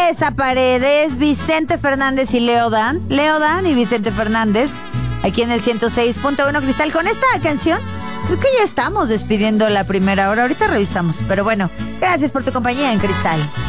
Vanessa Paredes, Vicente Fernández y Leodan y Vicente Fernández, aquí en el 106.1 Cristal. Con esta canción, creo que ya estamos despidiendo la primera hora. Ahorita revisamos, pero bueno, gracias por tu compañía en Cristal.